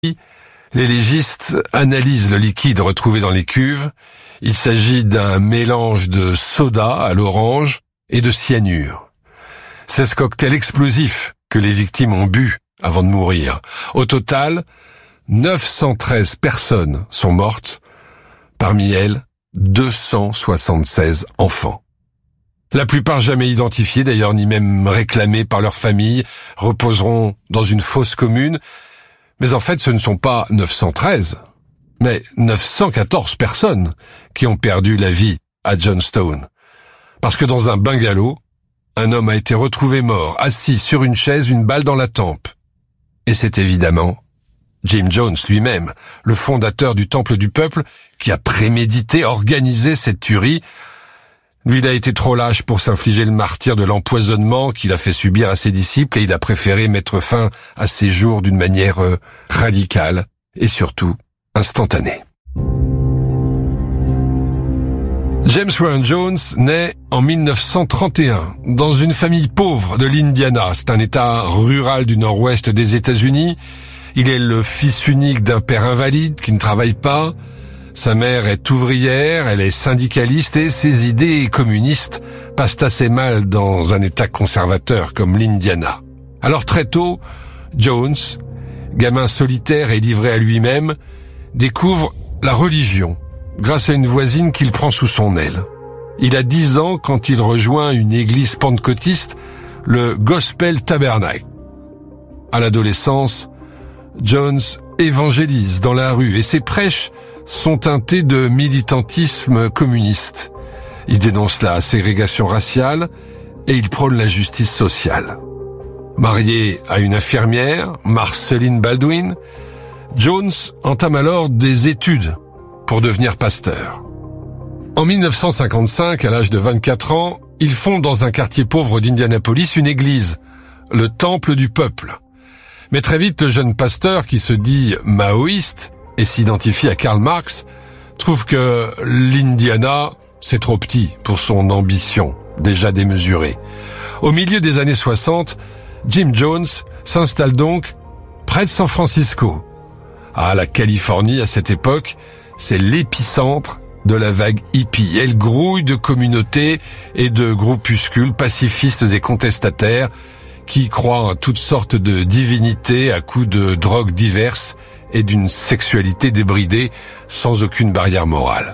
Les légistes analysent le liquide retrouvé dans les cuves. Il s'agit d'un mélange de soda à l'orange et de cyanure. C'est ce cocktail explosif que les victimes ont bu avant de mourir. Au total, 913 personnes sont mortes. Parmi elles, 276 enfants. La plupart jamais identifiés d'ailleurs, ni même réclamés par leur famille, reposeront dans une fosse commune. Mais en fait, ce ne sont pas 913, mais 914 personnes qui ont perdu la vie à Johnstown. Parce que dans un bungalow, un homme a été retrouvé mort, assis sur une chaise, une balle dans la tempe. Et c'est évidemment Jim Jones lui-même, le fondateur du Temple du Peuple, qui a prémédité, organisé cette tuerie. Lui, il a été trop lâche pour s'infliger le martyre de l'empoisonnement qu'il a fait subir à ses disciples et il a préféré mettre fin à ses jours d'une manière radicale et surtout instantanée. James Warren Jones naît en 1931 dans une famille pauvre de l'Indiana. C'est un état rural du nord-ouest des États-Unis. Il est le fils unique d'un père invalide qui ne travaille pas. Sa mère est ouvrière, elle est syndicaliste et ses idées communistes passent assez mal dans un état conservateur comme l'Indiana. Alors très tôt, Jones, gamin solitaire et livré à lui-même, découvre la religion grâce à une voisine qu'il prend sous son aile. Il a 10 ans quand il rejoint une église pentecôtiste, le Gospel Tabernacle. À l'adolescence, Jones évangélise dans la rue et ses prêches sont teintés de militantisme communiste. Il dénonce la ségrégation raciale et il prône la justice sociale. Marié à une infirmière, Marceline Baldwin, Jones entame alors des études pour devenir pasteur. En 1955, à l'âge de 24 ans, il fonde dans un quartier pauvre d'Indianapolis une église, le Temple du Peuple. Mais très vite, le jeune pasteur qui se dit maoïste et s'identifie à Karl Marx, trouve que l'Indiana, c'est trop petit pour son ambition, déjà démesurée. Au milieu des années 60, Jim Jones s'installe donc près de San Francisco. Ah, la Californie, à cette époque, c'est l'épicentre de la vague hippie. Elle grouille de communautés et de groupuscules pacifistes et contestataires qui croient en toutes sortes de divinités à coups de drogues diverses et d'une sexualité débridée sans aucune barrière morale.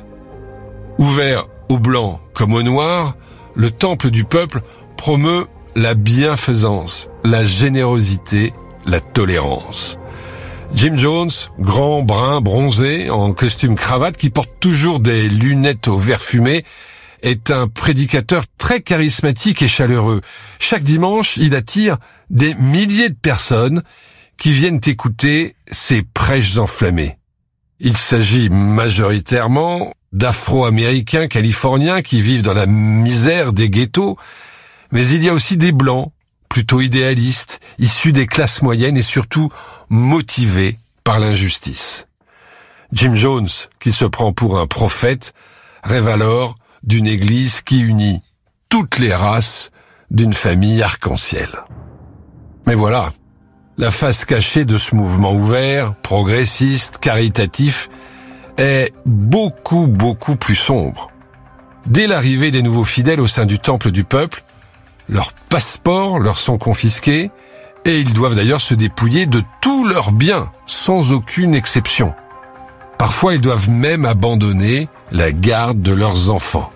Ouvert aux blancs comme aux noirs, le Temple du Peuple promeut la bienfaisance, la générosité, la tolérance. Jim Jones, grand, brun, bronzé, en costume cravate, qui porte toujours des lunettes au vert fumé, est un prédicateur très charismatique et chaleureux. Chaque dimanche, il attire des milliers de personnes qui viennent écouter ses prêches enflammés. Il s'agit majoritairement d'Afro-Américains californiens qui vivent dans la misère des ghettos, mais il y a aussi des Blancs, plutôt idéalistes, issus des classes moyennes et surtout motivés par l'injustice. Jim Jones, qui se prend pour un prophète, rêve alors d'une église qui unit toutes les races d'une famille arc-en-ciel. Mais voilà, la face cachée de ce mouvement ouvert, progressiste, caritatif, est beaucoup plus sombre. Dès l'arrivée des nouveaux fidèles au sein du Temple du Peuple, leurs passeports leur sont confisqués et ils doivent d'ailleurs se dépouiller de tous leurs biens, sans aucune exception. Parfois, ils doivent même abandonner la garde de leurs enfants.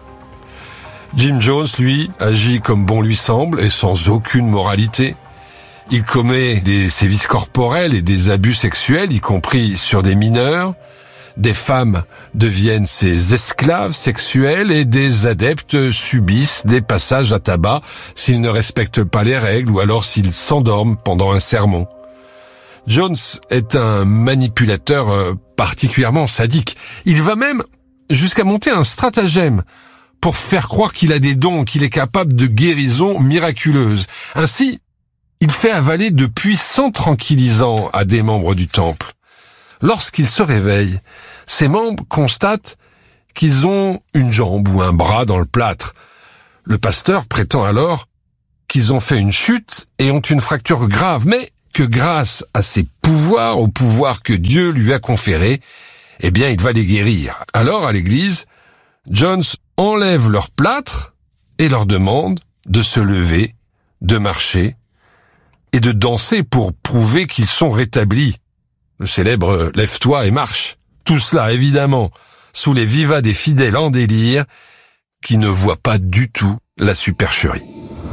Jim Jones, lui, agit comme bon lui semble et sans aucune moralité. Il commet des sévices corporels et des abus sexuels, y compris sur des mineurs. Des femmes deviennent ses esclaves sexuels et des adeptes subissent des passages à tabac s'ils ne respectent pas les règles ou alors s'ils s'endorment pendant un sermon. Jones est un manipulateur particulièrement sadique. Il va même jusqu'à monter un stratagème pour faire croire qu'il a des dons, qu'il est capable de guérisons miraculeuses. Ainsi, il fait avaler de puissants tranquillisants à des membres du temple. Lorsqu'ils se réveillent, ces membres constatent qu'ils ont une jambe ou un bras dans le plâtre. Le pasteur prétend alors qu'ils ont fait une chute et ont une fracture grave, mais que grâce à ces au pouvoir que Dieu lui a conféré, eh bien, il va les guérir. Alors, à l'église, Jones enlève leur plâtre et leur demande de se lever, de marcher et de danser pour prouver qu'ils sont rétablis. Le célèbre « Lève-toi et marche ». Tout cela, évidemment, sous les vivas des fidèles en délire qui ne voient pas du tout la supercherie.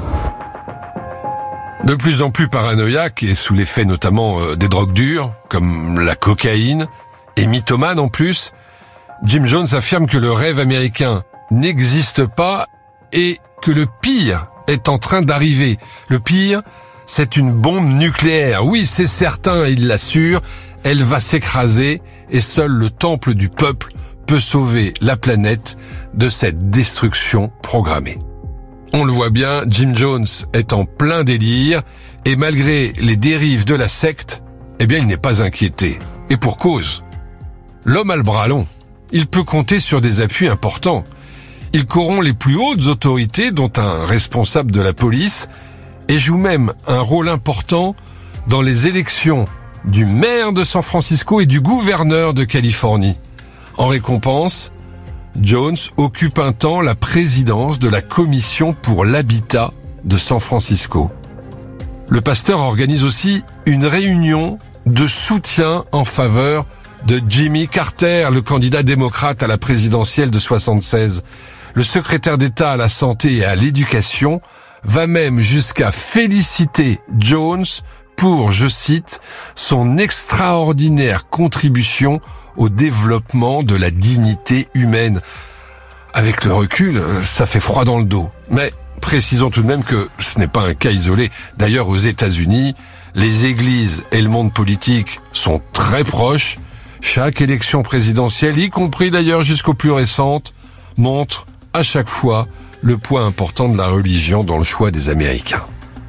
De plus en plus paranoïaque et sous l'effet notamment des drogues dures, comme la cocaïne, et mythomane en plus, Jim Jones affirme que le rêve américain n'existe pas et que le pire est en train d'arriver. Le pire, c'est une bombe nucléaire. Oui, c'est certain, il l'assure, elle va s'écraser et seul le temple du peuple peut sauver la planète de cette destruction programmée. On le voit bien, Jim Jones est en plein délire et malgré les dérives de la secte, eh bien il n'est pas inquiété. Et pour cause. L'homme a le bras long. Il peut compter sur des appuis importants. Il corrompt les plus hautes autorités, dont un responsable de la police, et joue même un rôle important dans les élections du maire de San Francisco et du gouverneur de Californie. En récompense, Jones occupe un temps la présidence de la commission pour l'habitat de San Francisco. Le pasteur organise aussi une réunion de soutien en faveur de Jimmy Carter, le candidat démocrate à la présidentielle de 76. Le secrétaire d'État à la santé et à l'éducation va même jusqu'à féliciter Jones pour, je cite, son extraordinaire contribution au développement de la dignité humaine. Avec le recul, ça fait froid dans le dos. Mais précisons tout de même que ce n'est pas un cas isolé. D'ailleurs, aux États-Unis, les églises et le monde politique sont très proches. Chaque élection présidentielle, y compris d'ailleurs jusqu'aux plus récentes, montre à chaque fois le poids important de la religion dans le choix des Américains.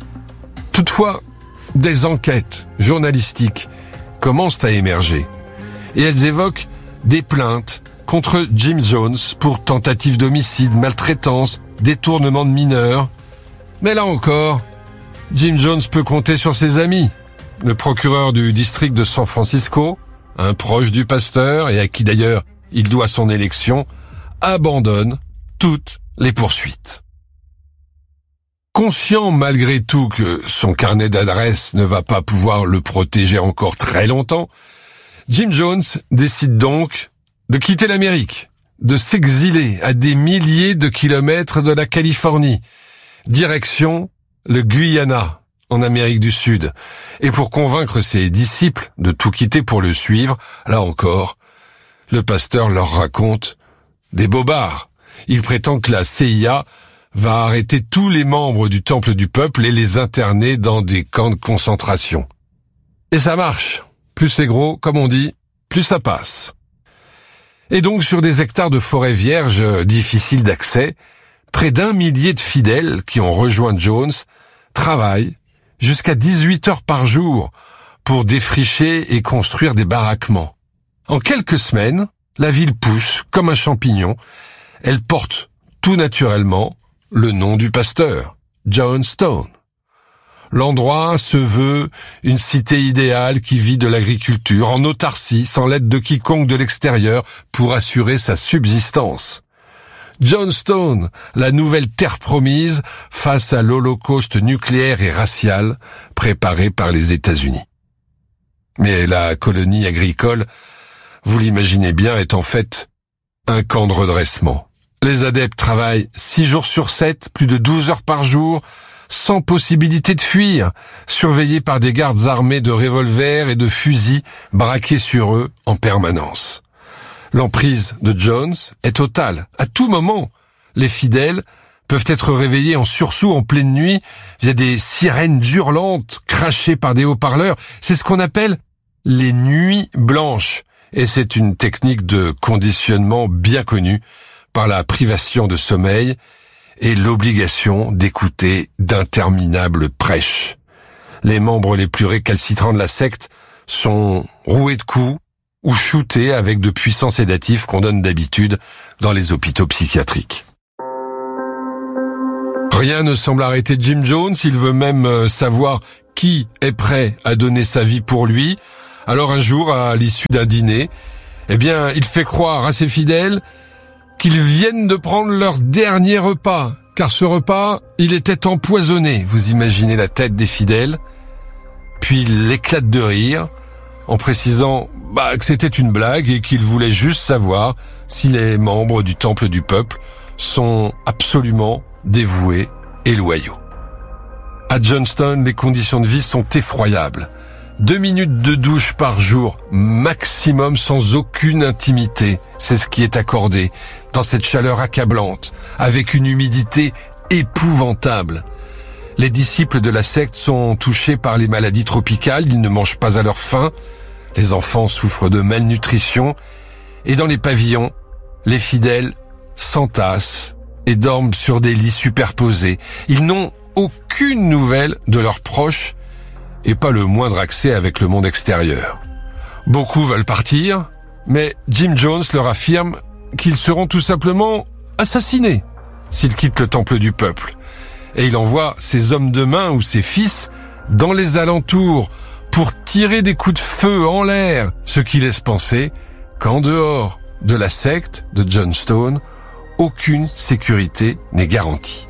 Toutefois, des enquêtes journalistiques commencent à émerger et elles évoquent des plaintes contre Jim Jones pour tentative d'homicide, maltraitance, détournement de mineurs. Mais là encore, Jim Jones peut compter sur ses amis. Le procureur du district de San Francisco, un proche du pasteur et à qui d'ailleurs il doit son élection, abandonne toutes les poursuites. Conscient malgré tout que son carnet d'adresses ne va pas pouvoir le protéger encore très longtemps, Jim Jones décide donc de quitter l'Amérique, de s'exiler à des milliers de kilomètres de la Californie, direction le Guyana, en Amérique du Sud. Et pour convaincre ses disciples de tout quitter pour le suivre, là encore, le pasteur leur raconte des bobards. Il prétend que la CIA va arrêter tous les membres du Temple du Peuple et les interner dans des camps de concentration. Et ça marche. Plus c'est gros, comme on dit, plus ça passe. Et donc, sur des hectares de forêt vierge difficiles d'accès, près d'1 millier de fidèles qui ont rejoint Jones travaillent jusqu'à 18 heures par jour pour défricher et construire des baraquements. En quelques semaines, la ville pousse comme un champignon. Elle porte tout naturellement le nom du pasteur, John Stone. L'endroit se veut une cité idéale qui vit de l'agriculture, en autarcie, sans l'aide de quiconque de l'extérieur pour assurer sa subsistance. John Stone, la nouvelle terre promise face à l'holocauste nucléaire et racial préparé par les États-Unis. Mais la colonie agricole, vous l'imaginez bien, est en fait un camp de redressement. Les adeptes travaillent 6 jours sur 7, plus de 12 heures par jour, sans possibilité de fuir, surveillés par des gardes armés de revolvers et de fusils braqués sur eux en permanence. L'emprise de Jones est totale. À tout moment, les fidèles peuvent être réveillés en sursaut en pleine nuit via des sirènes hurlantes crachées par des haut-parleurs. C'est ce qu'on appelle les nuits blanches. Et c'est une technique de conditionnement bien connue par la privation de sommeil et l'obligation d'écouter d'interminables prêches. Les membres les plus récalcitrants de la secte sont roués de coups ou shootés avec de puissants sédatifs qu'on donne d'habitude dans les hôpitaux psychiatriques. Rien ne semble arrêter Jim Jones, il veut même savoir qui est prêt à donner sa vie pour lui. Alors un jour, à l'issue d'un dîner, il fait croire à ses fidèles qu'ils viennent de prendre leur dernier repas, car ce repas, il était empoisonné. Vous imaginez la tête des fidèles? Puis il éclate de rire, en précisant que c'était une blague et qu'il voulait juste savoir si les membres du Temple du Peuple sont absolument dévoués et loyaux. À Johnstown, les conditions de vie sont effroyables. 2 minutes de douche par jour, maximum, sans aucune intimité. C'est ce qui est accordé dans cette chaleur accablante, avec une humidité épouvantable. Les disciples de la secte sont touchés par les maladies tropicales, ils ne mangent pas à leur faim. Les enfants souffrent de malnutrition. Et dans les pavillons, les fidèles s'entassent et dorment sur des lits superposés. Ils n'ont aucune nouvelle de leurs proches et pas le moindre accès avec le monde extérieur. Beaucoup veulent partir, mais Jim Jones leur affirme qu'ils seront tout simplement assassinés s'ils quittent le Temple du Peuple. Et il envoie ses hommes de main ou ses fils dans les alentours pour tirer des coups de feu en l'air, ce qui laisse penser qu'en dehors de la secte de Johnstown, aucune sécurité n'est garantie.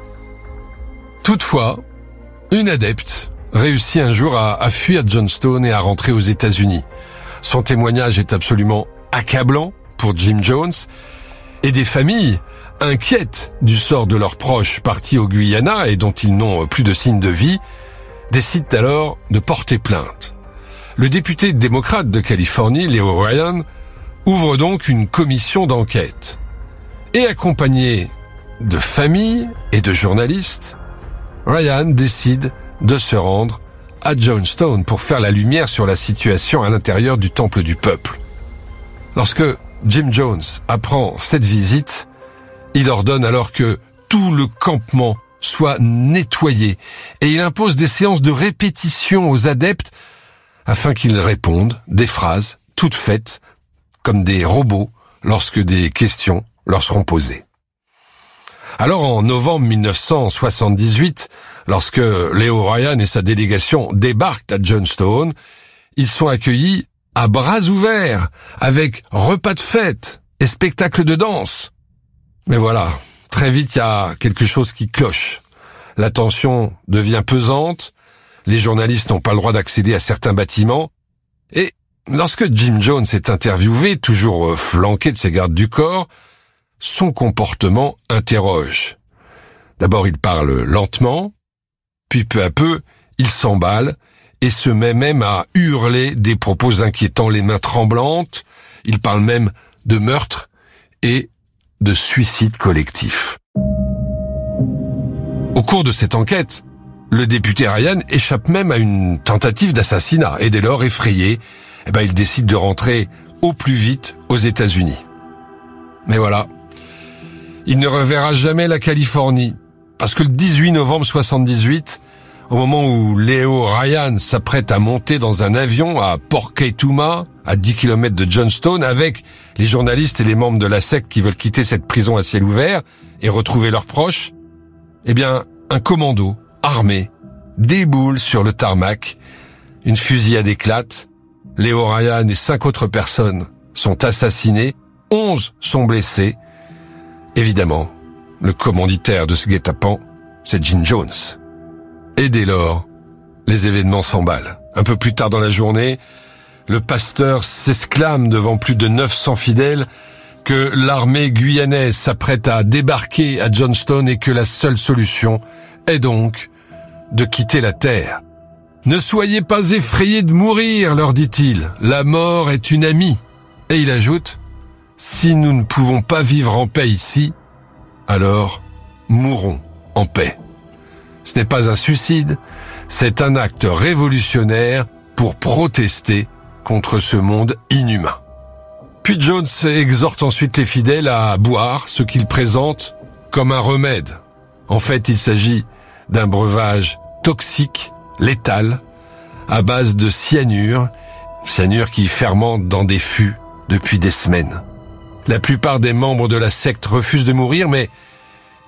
Toutefois, une adepte réussit un jour à fuir Johnstown et à rentrer aux États-Unis. Son témoignage est absolument accablant pour Jim Jones, et des familles inquiètes du sort de leurs proches partis au Guyana et dont ils n'ont plus de signes de vie, décident alors de porter plainte. Le député démocrate de Californie, Leo Ryan, ouvre donc une commission d'enquête. Et accompagné de familles et de journalistes, Ryan décide de se rendre à Johnstown pour faire la lumière sur la situation à l'intérieur du Temple du Peuple. Lorsque Jim Jones apprend cette visite, il ordonne alors que tout le campement soit nettoyé et il impose des séances de répétition aux adeptes afin qu'ils répondent des phrases toutes faites comme des robots lorsque des questions leur seront posées. Alors en novembre 1978, lorsque Leo Ryan et sa délégation débarquent à Johnstown, ils sont accueillis à bras ouverts, avec repas de fête et spectacles de danse. Mais voilà, très vite il y a quelque chose qui cloche. La tension devient pesante, les journalistes n'ont pas le droit d'accéder à certains bâtiments, et lorsque Jim Jones est interviewé, toujours flanqué de ses gardes du corps, son comportement interroge. D'abord il parle lentement, puis peu à peu il s'emballe et se met même à hurler des propos inquiétants, les mains tremblantes. Il parle même de meurtre et de suicide collectif. Au cours de cette enquête, le député Ryan échappe même à une tentative d'assassinat et dès lors effrayé, il décide de rentrer au plus vite aux États-Unis. Mais voilà, il ne reverra jamais la Californie parce que le 18 novembre 78, au moment où Leo Ryan s'apprête à monter dans un avion à Port Kaituma, à 10 km de Johnstown, avec les journalistes et les membres de la secte qui veulent quitter cette prison à ciel ouvert et retrouver leurs proches, un commando armé déboule sur le tarmac, une fusillade éclate, Leo Ryan et 5 autres personnes sont assassinées, 11 sont blessés. Évidemment, le commanditaire de ce guet-apens, c'est Jim Jones. Et dès lors, les événements s'emballent. Un peu plus tard dans la journée, le pasteur s'exclame devant plus de 900 fidèles que l'armée guyanaise s'apprête à débarquer à Johnstown et que la seule solution est donc de quitter la terre. « Ne soyez pas effrayés de mourir, leur dit-il. La mort est une amie. » Et il ajoute « Si nous ne pouvons pas vivre en paix ici, alors mourons en paix. » Ce n'est pas un suicide, c'est un acte révolutionnaire pour protester contre ce monde inhumain. Puis Jones exhorte ensuite les fidèles à boire ce qu'il présente comme un remède. En fait, il s'agit d'un breuvage toxique, létal, à base de cyanure qui fermente dans des fûts depuis des semaines. La plupart des membres de la secte refusent de mourir, mais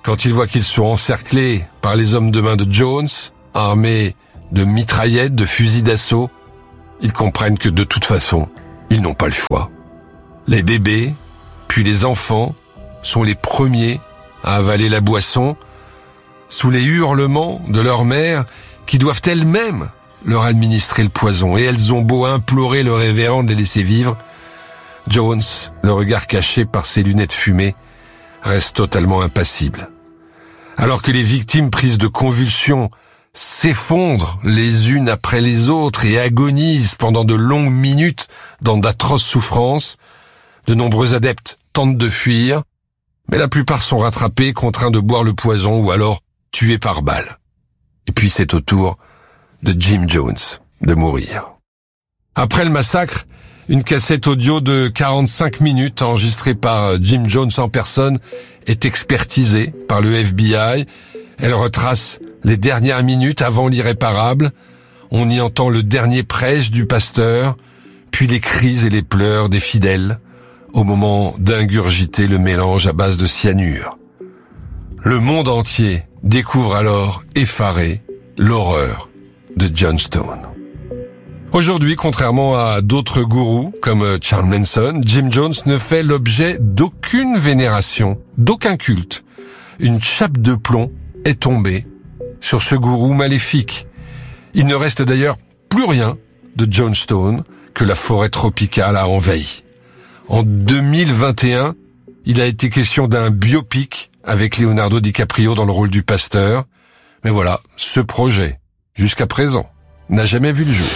Quand ils voient qu'ils sont encerclés par les hommes de main de Jones, armés de mitraillettes, de fusils d'assaut, ils comprennent que de toute façon, ils n'ont pas le choix. Les bébés, puis les enfants, sont les premiers à avaler la boisson, sous les hurlements de leur mère qui doivent elles-mêmes leur administrer le poison. Et elles ont beau implorer le révérend de les laisser vivre, Jones, le regard caché par ses lunettes fumées, reste totalement impassible. Alors que les victimes prises de convulsions s'effondrent les unes après les autres et agonisent pendant de longues minutes dans d'atroces souffrances, de nombreux adeptes tentent de fuir, mais la plupart sont rattrapés, contraints de boire le poison ou alors tués par balle. Et puis c'est au tour de Jim Jones de mourir. Après le massacre, une cassette audio de 45 minutes enregistrée par Jim Jones en personne est expertisée par le FBI. Elle retrace les dernières minutes avant l'irréparable. On y entend le dernier prêche du pasteur, puis les cris et les pleurs des fidèles au moment d'ingurgiter le mélange à base de cyanure. Le monde entier découvre alors, effaré, l'horreur de John Stone. Aujourd'hui, contrairement à d'autres gourous comme Charles Manson, Jim Jones ne fait l'objet d'aucune vénération, d'aucun culte. Une chape de plomb est tombée sur ce gourou maléfique. Il ne reste d'ailleurs plus rien de John Stone que la forêt tropicale a envahi. En 2021, il a été question d'un biopic avec Leonardo DiCaprio dans le rôle du pasteur. Mais voilà, ce projet, jusqu'à présent, n'a jamais vu le jour.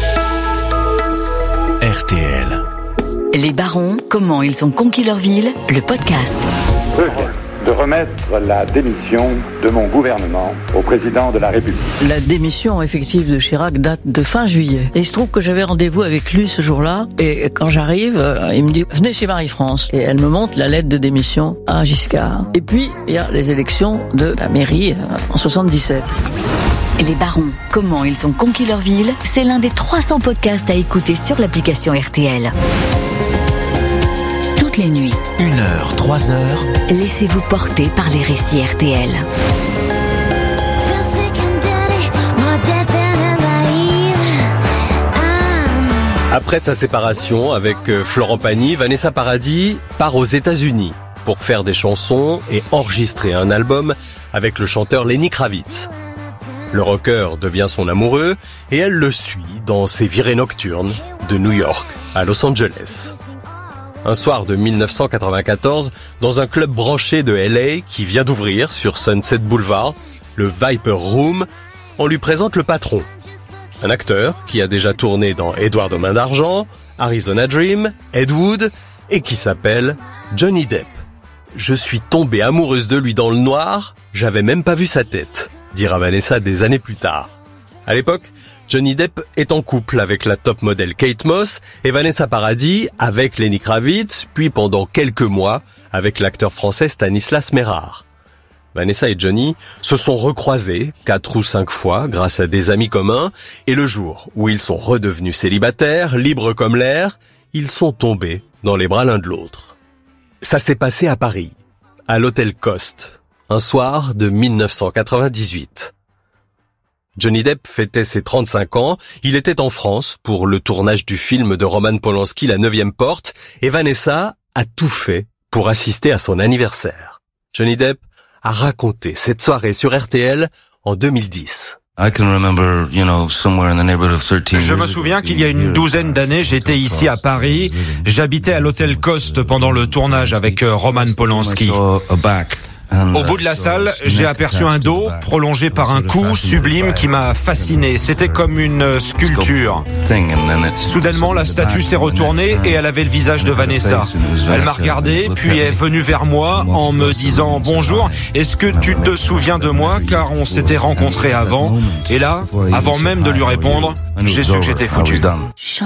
RTL. Les barons, comment ils ont conquis leur ville, le podcast. De remettre la démission de mon gouvernement au président de la République. La démission effective de Chirac date de fin juillet. Et il se trouve que j'avais rendez-vous avec lui ce jour-là. Et quand j'arrive, il me dit « Venez chez Marie-France ». Et elle me montre la lettre de démission à Giscard. Et puis, il y a les élections de la mairie en 77. Les barons, comment ils ont conquis leur ville, c'est l'un des 300 podcasts à écouter sur l'application RTL. Toutes les nuits. 1 heure, 3 heures. Laissez-vous porter par les récits RTL. Après sa séparation avec Florent Pagny, Vanessa Paradis part aux États-Unis pour faire des chansons et enregistrer un album avec le chanteur Lenny Kravitz. Le rocker devient son amoureux et elle le suit dans ses virées nocturnes de New York à Los Angeles. Un soir de 1994, dans un club branché de LA qui vient d'ouvrir sur Sunset Boulevard, le Viper Room, on lui présente le patron. Un acteur qui a déjà tourné dans Édouard aux mains d'argent, Arizona Dream, Ed Wood et qui s'appelle Johnny Depp. Je suis tombée amoureuse de lui dans le noir, j'avais même pas vu sa tête, dira Vanessa des années plus tard. À l'époque, Johnny Depp est en couple avec la top modèle Kate Moss et Vanessa Paradis avec Lenny Kravitz, puis pendant quelques mois avec l'acteur français Stanislas Mérard. Vanessa et Johnny se sont recroisés 4 ou 5 fois grâce à des amis communs et le jour où ils sont redevenus célibataires, libres comme l'air, ils sont tombés dans les bras l'un de l'autre. Ça s'est passé à Paris, à l'hôtel Coste, un soir de 1998. Johnny Depp fêtait ses 35 ans, il était en France pour le tournage du film de Roman Polanski, La 9e porte, et Vanessa a tout fait pour assister à son anniversaire. Johnny Depp a raconté cette soirée sur RTL en 2010. Je me souviens qu'il y a une douzaine d'années, j'étais ici à Paris, j'habitais à l'hôtel Coste pendant le tournage avec Roman Polanski. Au bout de la salle, j'ai aperçu un dos prolongé par un cou sublime qui m'a fasciné. C'était comme une sculpture. Soudainement, la statue s'est retournée et elle avait le visage de Vanessa. Elle m'a regardé, puis est venue vers moi en me disant « Bonjour, est-ce que tu te souviens de moi car on s'était rencontrés avant ?» Et là, avant même de lui répondre, j'ai su que j'étais foutu.